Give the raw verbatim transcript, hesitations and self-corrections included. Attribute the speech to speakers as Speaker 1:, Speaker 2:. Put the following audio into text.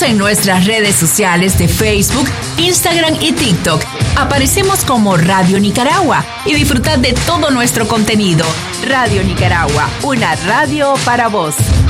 Speaker 1: Síguenos en nuestras redes sociales de Facebook, Instagram y TikTok. Aparecemos como Radio Nicaragua y disfrutad de todo nuestro contenido. Radio Nicaragua, una radio para vos.